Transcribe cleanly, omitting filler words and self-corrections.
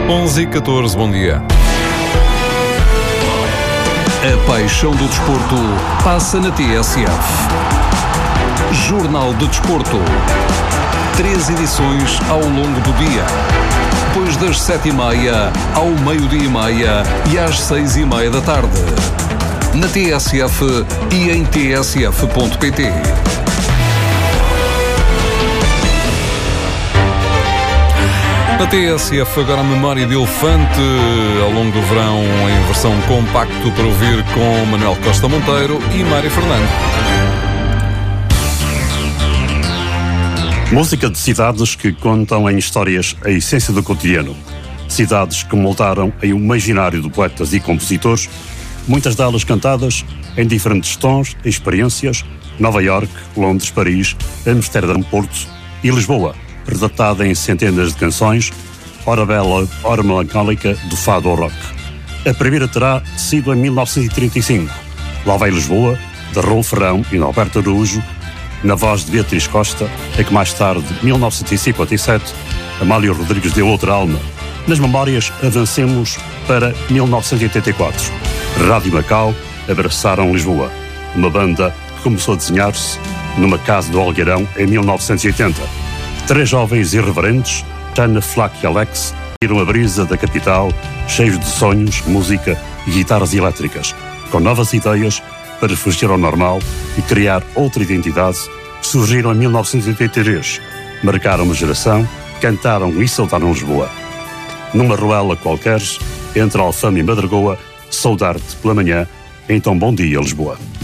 11h14, bom dia. A paixão do desporto passa na TSF. Jornal de Desporto. 3 edições ao longo do dia. Depois das 7h30 ao meio-dia-e-meia e às 6h30 da tarde. Na TSF e em tsf.pt. Na TSF, agora a memória de elefante ao longo do verão em versão compacto para ouvir com Manuel Costa Monteiro e Mário Fernando. Música de cidades que contam em histórias a essência do cotidiano. Cidades que moldaram em um imaginário de poetas e compositores, muitas delas cantadas em diferentes tons e experiências: Nova Iorque, Londres, Paris, Amsterdão, Porto e Lisboa, redatada em centenas de canções, ora bela, ora melancólica, do fado ao rock. A primeira terá sido em 1935, Lá vai Lisboa, de Raul Ferrão e Norberto Araújo, na voz de Beatriz Costa, a que mais tarde, 1957, Amália Rodrigues deu outra alma. Nas memórias, avancemos para 1984. Rádio Macau abraçaram Lisboa, uma banda que começou a desenhar-se numa casa do Algueirão em 1980. 3 jovens irreverentes, Tana, Flack e Alex, viram a brisa da capital, cheios de sonhos, música e guitarras elétricas, com novas ideias para fugir ao normal e criar outra identidade. Surgiram em 1983, marcaram uma geração, cantaram e saudaram Lisboa. Numa ruela qualquer, entre Alfama e Madragoa, saudar-te pela manhã, então bom dia Lisboa.